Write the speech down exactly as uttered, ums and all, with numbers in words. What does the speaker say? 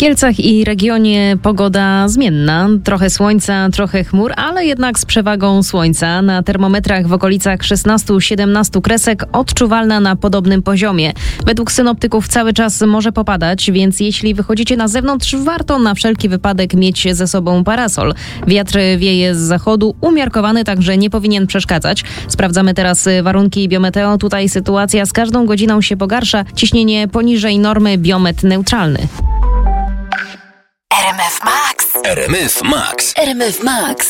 Kielcach i regionie pogoda zmienna. Trochę słońca, trochę chmur, ale jednak z przewagą słońca. Na termometrach w okolicach szesnaście siedemnaście kresek odczuwalna na podobnym poziomie. Według synoptyków cały czas może popadać, więc jeśli wychodzicie na zewnątrz, warto na wszelki wypadek mieć ze sobą parasol. Wiatr wieje z zachodu, umiarkowany, także nie powinien przeszkadzać. Sprawdzamy teraz warunki biometeo. Tutaj sytuacja z każdą godziną się pogarsza. Ciśnienie poniżej normy, biometr neutralny. R M F Max. R M F Max. R M F Max.